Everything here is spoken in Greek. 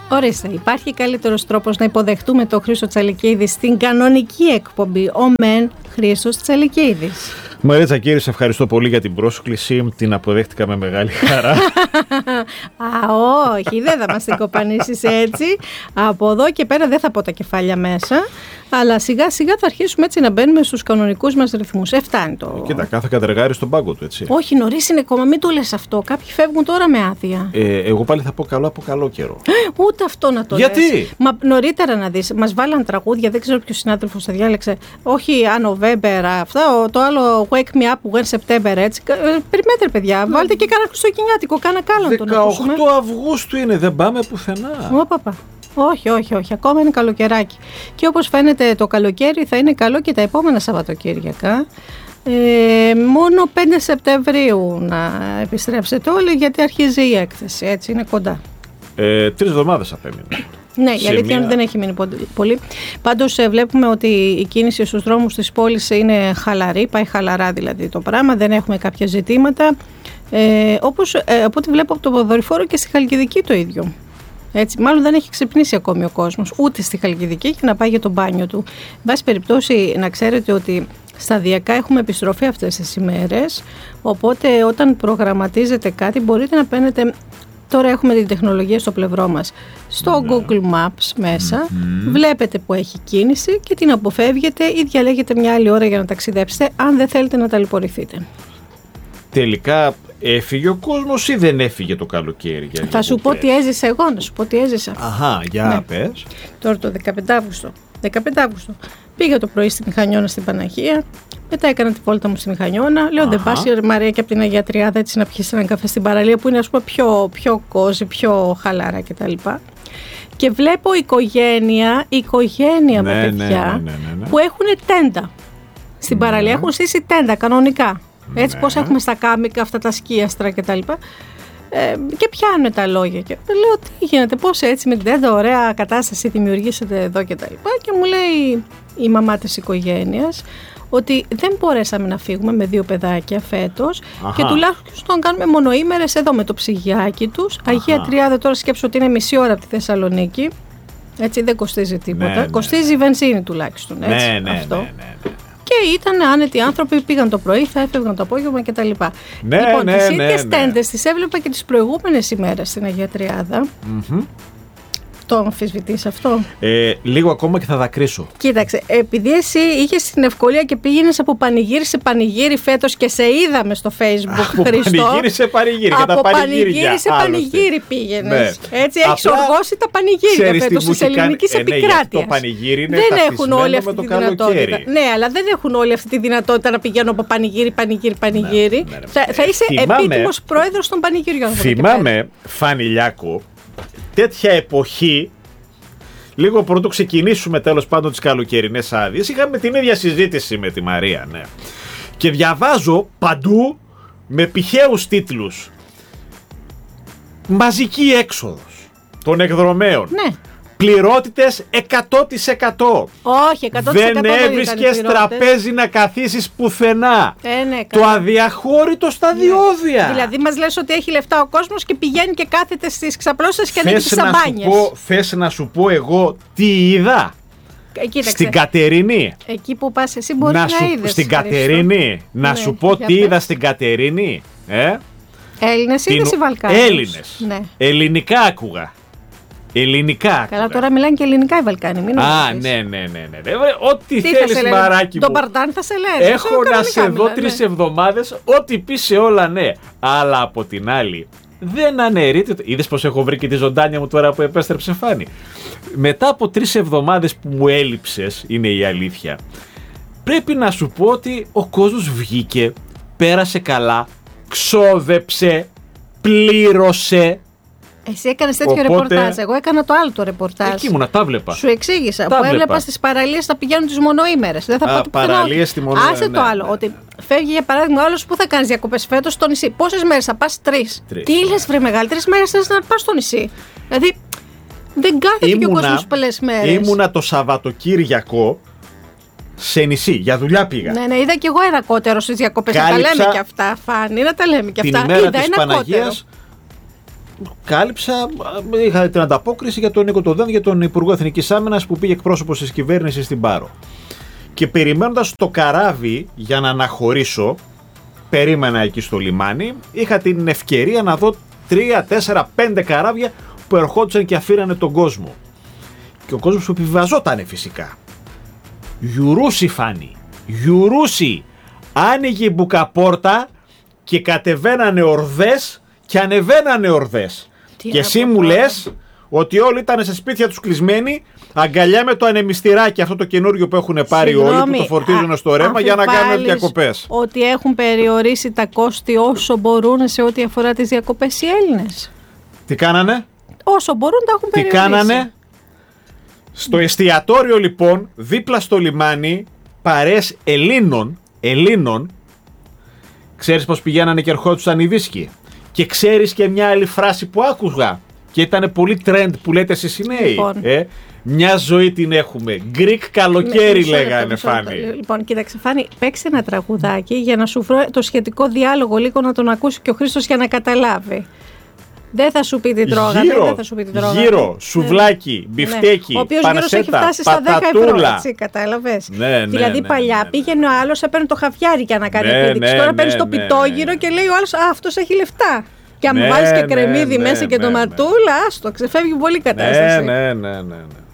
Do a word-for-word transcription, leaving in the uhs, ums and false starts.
Ορίστε, υπάρχει καλύτερος τρόπος να υποδεχτούμε τον Χρήστο Τσαλικίδη στην κανονική εκπομπή. Ο μεν Χρήστος Τσαλικίδης. Μαρίτσα κύριε, σε ευχαριστώ πολύ για την πρόσκληση. Την αποδέχτηκα με μεγάλη χαρά. Α, όχι, δεν θα μας την κοπανίσεις έτσι. Από εδώ και πέρα δεν θα πω τα κεφάλια μέσα. Αλλά σιγά σιγά θα αρχίσουμε έτσι να μπαίνουμε στους κανονικούς μας ρυθμούς. Εφτάνει το. Κοίτα, κάθε κατεργάρι στον πάγκο του, έτσι. Όχι, νωρίς είναι ακόμα, μην το λες αυτό. Κάποιοι φεύγουν τώρα με άδεια. Ε, εγώ πάλι θα πω καλό από καλό καιρό. Ούτε αυτό να το Γιατί? λες. Γιατί? Μα νωρίτερα να δεις. Μας βάλαν τραγούδια, δεν ξέρω ποιος συνάδελφος θα διάλεξε. Όχι Άνω Βέμπερ, αυτά. Το άλλο Wake Me Up When September, έτσι. Περιμένετε, παιδιά. Ναι. Βάλτε και κάνα χριστουγεννιάτικο, κάνα κάλαντο να ακούσουμε. δεκαοκτώ Αυγούστου είναι, δεν πάμε πουθενά. Ω, παπα. Όχι, όχι, όχι. Ακόμα είναι καλοκαιράκι. Και όπως φαίνεται το καλοκαίρι θα είναι καλό και τα επόμενα Σαββατοκύριακα. Ε, μόνο πέντε Σεπτεμβρίου να επιστρέψετε όλοι, γιατί αρχίζει η έκθεση. Έτσι, είναι κοντά. Ε, τρεις εβδομάδες απέμεινε. Ναι, η αλήθεια είναι ότι δεν έχει μείνει πολύ. Πάντως βλέπουμε ότι η κίνηση στους δρόμους της πόλης είναι χαλαρή, πάει χαλαρά δηλαδή το πράγμα, δεν έχουμε κάποια ζητήματα. Ε, όπως ε, από ό,τι βλέπω από το δορυφόρο και στη Χαλκιδική το ίδιο. Έτσι, μάλλον δεν έχει ξυπνήσει ακόμη ο κόσμος, ούτε στη Χαλκιδική, και να πάει για το μπάνιο του. Εν πάση περιπτώσει, να ξέρετε ότι σταδιακά έχουμε επιστροφή αυτές τις ημέρες, οπότε όταν προγραμματίζετε κάτι μπορείτε να παίρνετε. Τώρα έχουμε την τεχνολογία στο πλευρό μας. Στο ναι. Google Maps μέσα mm-hmm. βλέπετε που έχει κίνηση και την αποφεύγετε ή διαλέγετε μια άλλη ώρα για να ταξιδέψετε, αν δεν θέλετε να ταλαιπωρηθείτε. Τελικά έφυγε ο κόσμος ή δεν έφυγε το καλοκαίρι? Για θα σου πω τι έζησα εγώ, να σου πω τι έζησα. Αχα, για ναι. πες. Τώρα το δεκαπέντε Αυγούστου. δεκαπέντε Αυγούστου. Πήγα το πρωί στη Μηχανιώνα στην Παναγία. Μετά έκανα τη βόλτα μου στη Μηχανιώνα. Λέω δεν πας η Μαρία και από την Αγία Τριάδα έτσι να πιεις έναν καφέ στην παραλία που είναι ας πούμε πιο, πιο κόζι, πιο χαλαρά κτλ. Και βλέπω οικογένεια, οικογένεια ναι, με παιδιά ναι, ναι, ναι, ναι. που έχουν τέντα. Στην ναι. παραλία έχουν στήσει τέντα κανονικά. Έτσι ναι. πώς έχουμε στα κάμικα αυτά τα σκίαστρα κτλ. Ε, και πιάνουν τα λόγια και λέω τι γίνεται, πώς έτσι με την τέντα ωραία κατάσταση δημιουργήσατε εδώ και τα λοιπά, και μου λέει η μαμά της οικογένειας ότι δεν μπορέσαμε να φύγουμε με δύο παιδάκια φέτος. Αχα. Και τουλάχιστον κάνουμε μονοήμερες εδώ με το ψυγιάκι τους. Αχα. Αγία Τριάδα τώρα σκέψω ότι είναι μισή ώρα από τη Θεσσαλονίκη, έτσι δεν κοστίζει τίποτα, ναι, ναι. κοστίζει η βενζίνη τουλάχιστον, έτσι, ναι, ναι, αυτό. Ναι, ναι, ναι. Και ήταν άνετοι άνθρωποι, πήγαν το πρωί, θα έφευγαν το απόγευμα κτλ. Ναι, λοιπόν, ναι, τις ναι, ίδιες ναι. τέντες τις έβλεπα και τις προηγούμενες ημέρες στην Αγία Τριάδα. Mm-hmm. Το αμφισβητείς αυτό? Ε, λίγο ακόμα και θα δακρύσω. Κοίταξε, επειδή εσύ είχες την ευκολία και πήγαινες από πανηγύρι σε πανηγύρι φέτος και σε είδαμε στο Facebook, από Χριστό. Από πανηγύρι σε πανηγύρι. Από τα πανηγύρι σε πανηγύρι πήγαινες. Ναι. Έτσι έχεις απλά οργώσει τα πανηγύρια φέτος της ελληνικής ε, ναι, επικράτειας. Το πανηγύρι είναι δεν έχουν όλοι αυτή τη δυνατότητα. Ναι, αλλά δεν έχουν όλοι αυτή τη δυνατότητα να πηγαίνουν από πανηγύρι, πανηγύρι, πανηγύρι. Ναι, ναι, ναι. Θα, θα είσαι επίτιμος πρόεδρος των πανηγυριών. Θυμάμαι, Φανιλιάκο, τέτοια εποχή. Λίγο πρωτού ξεκινήσουμε τέλος πάντων τις καλοκαιρινές άδειες, είχαμε την ίδια συζήτηση με τη Μαρία, ναι. Και διαβάζω παντού με πηχαίους τίτλους μαζική έξοδος των εκδρομέων. Ναι. Πληρότητες εκατό τοις εκατό. Όχι, εκατό τοις εκατό δεν έβρισκες τραπέζι να καθίσεις πουθενά. Ε, ναι, το αδιαχώρητο στα ναι. διόδια. Δηλαδή μας λες ότι έχει λεφτά ο κόσμος και πηγαίνει και κάθεται στις ξαπλώσεις και ανοίγει τις σαμπάνιες. Θες να σου πω εγώ τι είδα? Κοίταξε. Στην Κατερινή. Εκεί που πας εσύ μπορεί να, να σου, είδες. Στην Κατερινή. Να ναι, σου πω τι είδα στην Κατερινή. Ε? Έλληνες ή είδες οι Βαλκάνους? Έλληνες. Ναι. Ελληνικά άκουγα. Ελληνικά. Καλά, τώρα μιλάνε και ελληνικά οι Βαλκάνοι. Μην Α, ναι, ναι, ναι, ναι, ναι. Ό,τι θέλεις, μαράκι μου. Τον Παρτάν θα σε λένε. Έχω να σε δω τρεις εβδομάδες. Ό,τι πεις σε όλα, ναι. Αλλά από την άλλη, δεν αναιρείται. Είδες πως έχω βρει και τη ζωντάνια μου τώρα που επέστρεψε Φάνη. Μετά από τρεις εβδομάδες που μου έλειψες, είναι η αλήθεια, πρέπει να σου πω ότι ο κόσμος βγήκε, πέρασε καλά, ξόδεψε, πλήρωσε. Εσύ έκανες τέτοιο Οπότε... ρεπορτάζ. Εγώ έκανα το άλλο το ρεπορτάζ. Εκεί ήμουνα, τα βλέπα. Σου εξήγησα. Τα που έβλεπα στις παραλίες θα πηγαίνουν τις μονοήμερες. Δεν θα πω παραλίες στη μονοήμερα. Άσε ναι, το άλλο. Ναι. Ότι φεύγει για παράδειγμα άλλος που θα κάνεις διακοπές φέτος στο νησί. Πόσες μέρες θα πας? Τρεις. Τρεις. Τι λες, βρε μεγάλη, τρεις μέρες θες να πας στο νησί? Δηλαδή δεν κάθεται και ο κόσμος πολλές μέρες. Ήμουνα το Σαββατοκύριακο σε νησί. Για δουλειά πήγα. Ναι, ναι, είδα κι εγώ ένα κότερο στις διακοπές. Να τα λέμε κι αυτά, Φάνη, να τα λέμε κι αυτά. Την ημέρα της Παναγίας κάλυψα, είχα την ανταπόκριση για τον Νίκο Τοδένδη, για τον Υπουργό Εθνικής Άμυνας που πήγε εκπρόσωπος της κυβέρνησης στην Πάρο. Και περιμένοντας το καράβι για να αναχωρήσω, περίμενα εκεί στο λιμάνι, είχα την ευκαιρία να δω τρία, τέσσερα, πέντε καράβια που ερχόντουσαν και αφήρανε τον κόσμο. Και ο κόσμος που επιβιβαζότανε φυσικά. Γιουρούσι φάνη, γιουρούσι. Άνοιγε η μπουκαπόρτα και κατεβαίνανε ορδές και ανεβαίνανε ορδές. Τι και εσύ μου λες ότι όλοι ήταν σε σπίτια τους κλεισμένοι, αγκαλιά με το ανεμιστηράκι, αυτό το καινούριο που έχουν πάρει. Συγγνώμη, όλοι που το φορτίζουν α, στο ρέμα για να κάνουν διακοπές. Ότι έχουν περιορίσει τα κόστη όσο μπορούν σε ό,τι αφορά τις διακοπές οι Έλληνες. Τι κάνανε? Όσο μπορούν τα έχουν περιορίσει. Τι κάνανε? Στο εστιατόριο λοιπόν, δίπλα στο λιμάνι, παρέες Ελλήνων, Ελλήνων, ξέρεις πως πηγαίνανε και ερχόντουσαν οι δίσκοι. Και ξέρεις και μια άλλη φράση που άκουγα και ήταν πολύ trend που λέτε εσείς οι νέοι. Λοιπόν. Ε, μια ζωή την έχουμε. Greek καλοκαίρι με, λέγανε μισό, Φάνη. Λοιπόν, κοίταξε Φάνη, παίξε ένα τραγουδάκι για να σου βρω το σχετικό διάλογο λίγο να τον ακούσει και ο Χρήστος για να καταλάβει. Δεν θα σου πει τι τρώγανε. Γύρω, δεν θα σου πει τι τρώγανε. Γύρω, σουβλάκι, μπιφτέκι, ναι. Ο οποίος γύρος έχει φτάσει στα δέκα ευρώ, έτσι, κατάλαβες. Ναι, ναι, δηλαδή ναι, παλιά ναι, ναι, πήγαινε ο άλλος, έπαιρνε το χαβιάρι για να κάνει ναι, επίδειξη. Ναι, Τώρα ναι, παίρνει ναι, το ναι, πιτόγυρο ναι. Και λέει ο άλλος, α, αυτός έχει λεφτά. Και αν ναι, βάλεις και κρεμμύδι ναι, μέσα ναι, και το ναι, μαρτούλα, άστο, ξεφεύγει πολύ η κατάσταση. Ναι, ναι, ναι, ναι.